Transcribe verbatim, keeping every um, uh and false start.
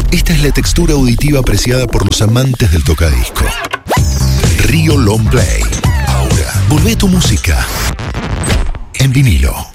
Esta es la textura auditiva apreciada por los amantes del tocadisco. Río Long Play. Ahora, volvé tu música en vinilo.